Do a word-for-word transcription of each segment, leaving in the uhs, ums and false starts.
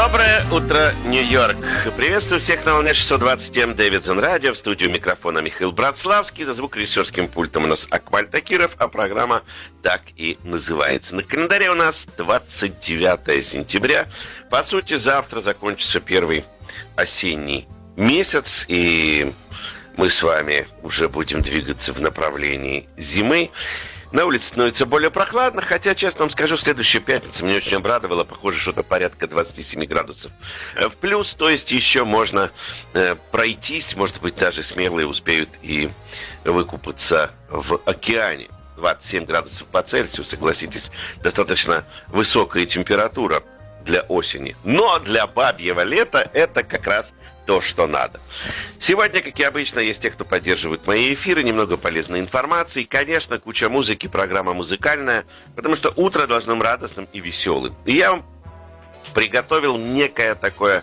Доброе утро, Нью-Йорк. Приветствую всех на волне шестьсот двадцать эм Дэвидсон Радио. В студию микрофона Михаил Братславский. За звукорежиссерским пультом у нас Акмаль Такиров, а программа так и называется. На календаре у нас двадцать девятое сентября. По сути, завтра закончится первый осенний месяц, и мы с вами уже будем двигаться в направлении зимы. На улице становится более прохладно, хотя, честно вам скажу, следующая пятница меня очень обрадовала. Похоже, что-то порядка двадцать семь градусов в плюс, то есть еще можно э, пройтись, может быть, даже смелые успеют и выкупаться в океане. двадцать семь градусов по Цельсию, согласитесь, достаточно высокая температура для осени. Но для бабьего лета это как раз то, что надо. Сегодня, как и обычно, есть те, кто поддерживает мои эфиры, немного полезной информации, и, конечно, куча музыки, программа музыкальная, потому что утро должно быть радостным и веселым. И я вам приготовил некое такое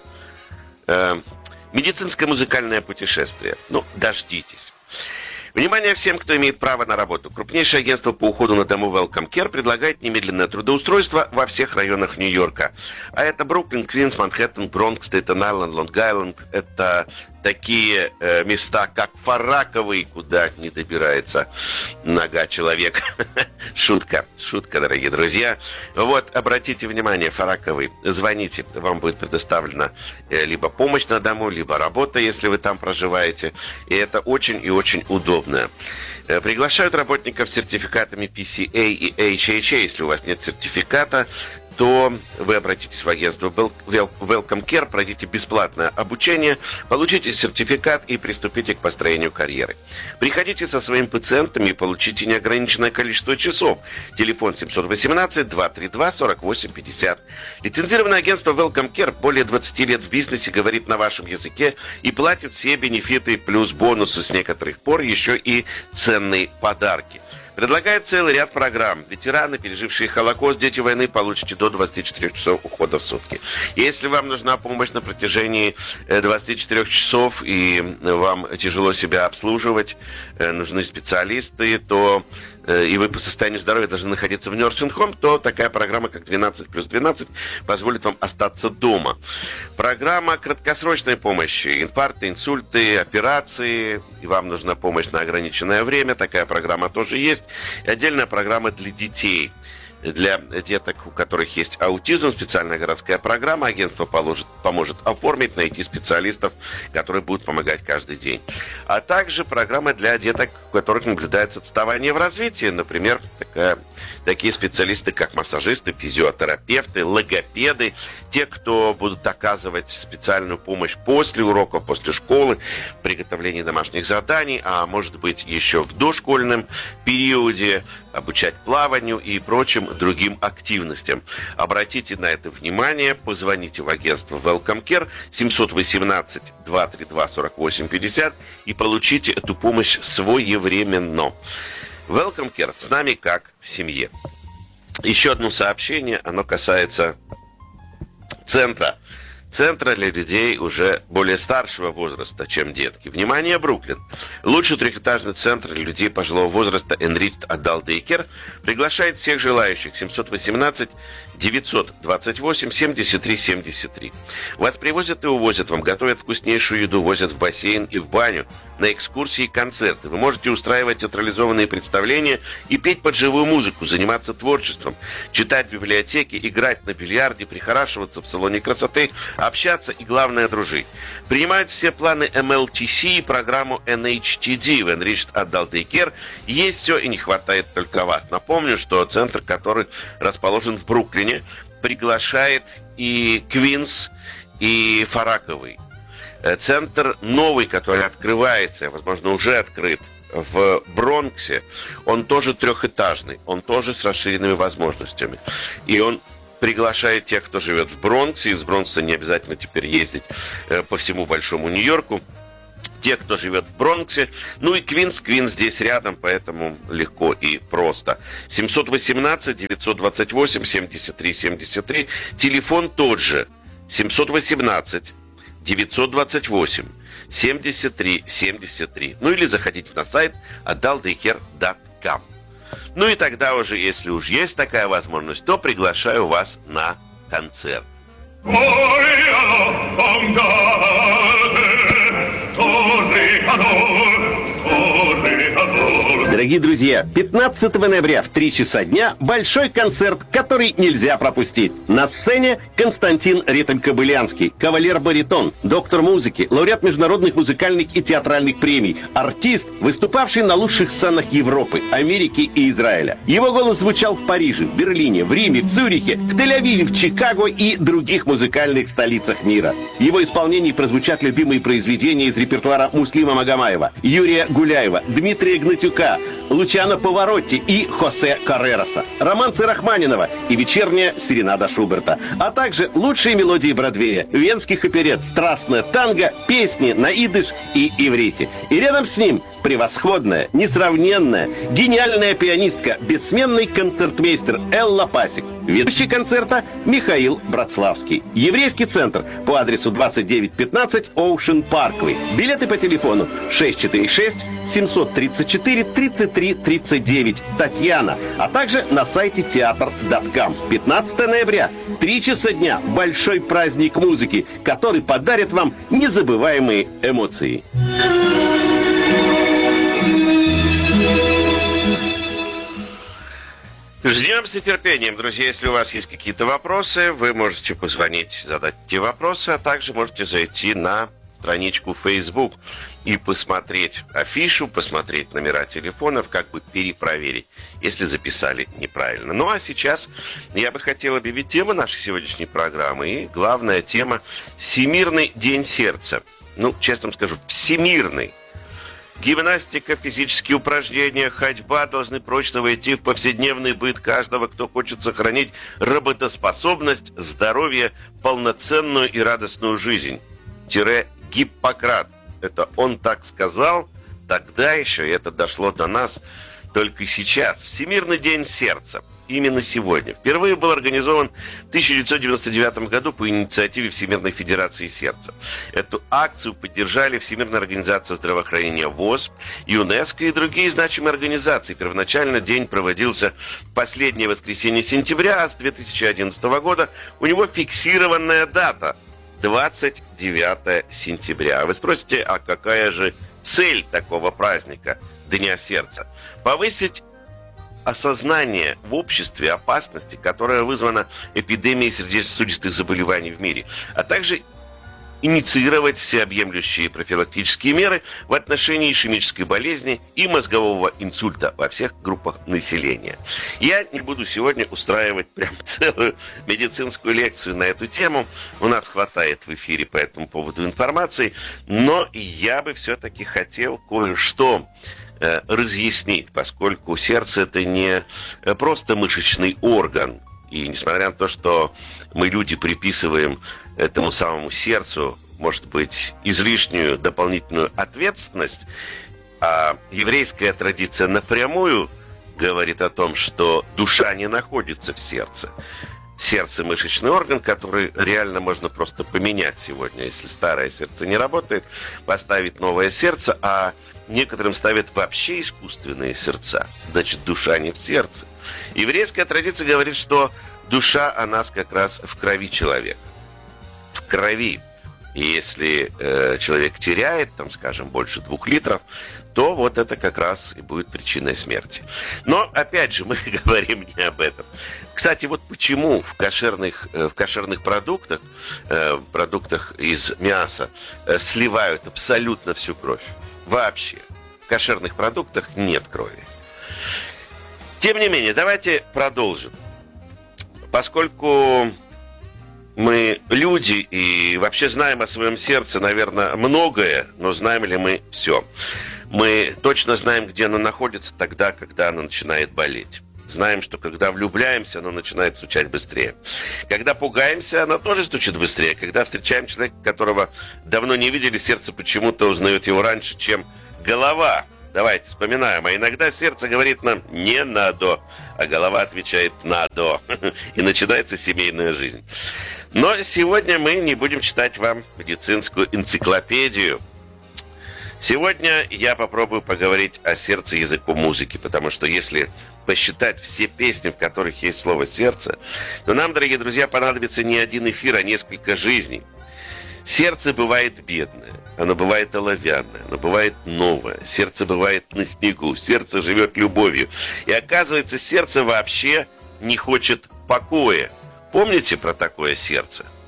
э, медицинское музыкальное путешествие. Ну, дождитесь. Внимание всем, кто имеет право на работу. Крупнейшее агентство по уходу на дому Welcome Care предлагает немедленное трудоустройство во всех районах Нью-Йорка. А это Бруклин, Квинс, Манхэттен, Бронкс, Стейтен-Айленд, Лонг-Айленд. Это такие э, места, как Фараковый, куда не добирается нога человека. Шутка, шутка, дорогие друзья. Вот, обратите внимание, Фараковый, звоните, вам будет предоставлена э, либо помощь на дому, либо работа, если вы там проживаете. И это очень и очень удобно. Приглашают работников с сертификатами пи си эй и эйч эйч эй. Если у вас нет сертификата, то вы обратитесь в агентство Welcome Care, пройдите бесплатное обучение, получите сертификат и приступите к построению карьеры. Приходите со своими пациентами и получите неограниченное количество часов. Телефон семь один восемь, два три два, сорок восемь пятьдесят. Лицензированное агентство Welcome Care более двадцать лет в бизнесе, говорит на вашем языке и платит все бенефиты плюс бонусы, с некоторых пор еще и ценные подарки. Предлагает целый ряд программ. Ветераны, пережившие Холокост, дети войны, получите до двадцати четырёх часов ухода в сутки. Если вам нужна помощь на протяжении двадцати четырёх часов и вам тяжело себя обслуживать, нужны специалисты, то и вы по состоянию здоровья должны находиться в nursing home, то такая программа, как двенадцать плюс двенадцать, позволит вам остаться дома. Программа краткосрочной помощи, инфаркты, инсульты, операции, и вам нужна помощь на ограниченное время, такая программа тоже есть. И отдельная программа для детей. Для деток, у которых есть аутизм, специальная городская программа. Агентство положит, поможет оформить, найти специалистов, которые будут помогать каждый день. А также программа для деток, у которых наблюдается отставание в развитии. Например, такая, такие специалисты, как массажисты, физиотерапевты, логопеды. Те, кто будут оказывать специальную помощь после уроков, после школы, в приготовлении домашних заданий, а может быть еще в дошкольном периоде, обучать плаванию и прочим другим активностям. Обратите на это внимание, позвоните в агентство Welcome Care семь один восемь, два три два, сорок восемь пятьдесят и получите эту помощь своевременно. Welcome Care с нами как в семье. Еще одно сообщение, оно касается центра. Центра для людей уже более старшего возраста, чем детки. Внимание, Бруклин. Лучший трехэтажный центр для людей пожилого возраста Enriched Adult Daycare приглашает всех желающих. семь один восемь, девятьсот двадцать восемь, семьдесят три семьдесят три. Вас привозят и увозят, вам готовят вкуснейшую еду, возят в бассейн и в баню, на экскурсии и концерты. Вы можете устраивать театрализованные представления и петь под живую музыку, заниматься творчеством, читать в библиотеке, играть на бильярде, прихорашиваться в салоне красоты, общаться и, главное, дружить. Принимают все планы эм эл ти си и программу эн эйч ти ди в Enriched Adult Daycare. Есть все и не хватает только вас. Напомню, что центр, который расположен в Бруклине, приглашает и Квинс, и Фараковый. Центр новый, который открывается, возможно, уже открыт в Бронксе, он тоже трехэтажный, он тоже с расширенными возможностями. И он приглашает тех, кто живет в Бронксе. Из Бронкса не обязательно теперь ездить э, по всему Большому Нью-Йорку. Те, кто живет в Бронксе. Ну и Квинс. Квинс здесь рядом, поэтому легко и просто. семь один восемь, девятьсот двадцать восемь, семьдесят три семьдесят три. Телефон тот же. семь один восемь, девятьсот двадцать восемь, семьдесят три семьдесят три. Ну или заходите на сайт adult daycare точка com. Ну и тогда уже, если уж есть такая возможность, то приглашаю вас на концерт. Дорогие друзья, пятнадцатого ноября в три часа дня большой концерт, который нельзя пропустить. На сцене Константин Ретель-Кобылянский, кавалер-баритон, доктор музыки, лауреат международных музыкальных и театральных премий, артист, выступавший на лучших сценах Европы, Америки и Израиля. Его голос звучал в Париже, в Берлине, в Риме, в Цюрихе, в Тель-Авиве, в Чикаго и других музыкальных столицах мира. В его исполнении прозвучат любимые произведения из репертуара Муслима Магомаева, Юрия Гуляева, Дмитрия Гнатюка, Лучано Паваротти и Хосе Каррероса, романсы Рахманинова и вечерняя серенада Шуберта, а также лучшие мелодии Бродвея, венских оперет, страстное танго, песни на идыш и иврите. И рядом с ним превосходная, несравненная, гениальная пианистка, бессменный концертмейстер Элла Пасик. Ведущий концерта Михаил Братславский. Еврейский центр по адресу двадцать девять пятнадцать Ocean Parkway. Билеты по телефону шесть четыре шесть семь три четыре тридцать три тридцать девять. Татьяна. А также на сайте театр точка ком. пятнадцатого ноября, три часа дня. Большой праздник музыки, который подарит вам незабываемые эмоции. Ждем с нетерпением, друзья. Если у вас есть какие-то вопросы, вы можете позвонить, задать те вопросы, а также можете зайти на страничку Facebook и посмотреть афишу, посмотреть номера телефонов, как бы перепроверить, если записали неправильно. Ну а сейчас я бы хотел объявить тему нашей сегодняшней программы. И главная тема – Всемирный день сердца. Ну, честно вам скажу, всемирный. Гимнастика, физические упражнения, ходьба должны прочно войти в повседневный быт каждого, кто хочет сохранить работоспособность, здоровье, полноценную и радостную жизнь. Тире Гиппократ. Это он так сказал тогда еще, и это дошло до нас только сейчас. Всемирный день сердца. Именно сегодня. Впервые был организован в тысяча девятьсот девяносто девятом году по инициативе Всемирной Федерации Сердца. Эту акцию поддержали Всемирная организация здравоохранения ВОЗ, ЮНЕСКО и другие значимые организации. Первоначально день проводился в последнее воскресенье сентября, а с две тысячи одиннадцатого года у него фиксированная дата – двадцать девятого сентября. Вы спросите, а какая же цель такого праздника Дня сердца? Повысить осознание в обществе опасности, которая вызвана эпидемией сердечно-сосудистых заболеваний в мире, а также инициировать всеобъемлющие профилактические меры в отношении ишемической болезни и мозгового инсульта во всех группах населения. Я не буду сегодня устраивать прям целую медицинскую лекцию на эту тему. У нас хватает в эфире по этому поводу информации, но я бы все-таки хотел кое-что разъяснить, поскольку сердце – это не просто мышечный орган. И несмотря на то, что мы, люди, приписываем этому самому сердцу, может быть, излишнюю дополнительную ответственность, а еврейская традиция напрямую говорит о том, что душа не находится в сердце. Сердце – мышечный орган, который реально можно просто поменять сегодня. Если старое сердце не работает, поставить новое сердце, а некоторым ставят вообще искусственные сердца. Значит, душа не в сердце. Еврейская традиция говорит, что душа, она как раз в крови человека. В крови. И если э, человек теряет, там, скажем, больше двух литров, то вот это как раз и будет причиной смерти. Но, опять же, мы говорим не об этом. Кстати, вот почему в кошерных, э, в кошерных продуктах, э, продуктах из мяса э, сливают абсолютно всю кровь. Вообще. В кошерных продуктах нет крови. Тем не менее, давайте продолжим. Поскольку мы люди и вообще знаем о своем сердце, наверное, многое, но знаем ли мы все? Мы точно знаем, где оно находится тогда, когда оно начинает болеть. Знаем, что когда влюбляемся, оно начинает стучать быстрее. Когда пугаемся, оно тоже стучит быстрее. Когда встречаем человека, которого давно не видели, сердце почему-то узнает его раньше, чем голова. Давайте вспоминаем. А иногда сердце говорит нам «не надо», а голова отвечает «надо». И начинается семейная жизнь. Но сегодня мы не будем читать вам медицинскую энциклопедию. Сегодня я попробую поговорить о сердце языком музыки, потому что если посчитать все песни, в которых есть слово «сердце», то нам, дорогие друзья, понадобится не один эфир, а несколько жизней. Сердце бывает бедное, оно бывает оловянное, оно бывает новое, сердце бывает на снегу, сердце живет любовью. И оказывается, сердце вообще не хочет покоя. Помните про такое сердце?